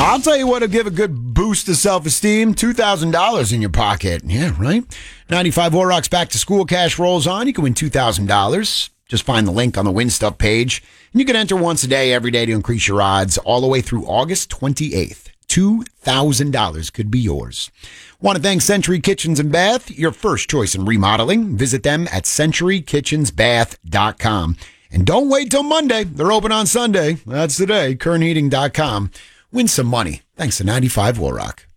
I'll tell you what'll give a good boost to self-esteem. $2,000 in your pocket. Yeah, right? 95 War Rock's Back to School Cash rolls on. You can win $2,000. Just find the link on the Win Stuff page. And you can enter once a day, every day to increase your odds all the way through August 28th. $2,000 could be yours. Want to thank Century Kitchens and Bath, your first choice in remodeling. Visit them at centurykitchensbath.com. And don't wait till Monday. They're open on Sunday. That's today. Kernheating.com. Win some money. Thanks to 95 War Rock.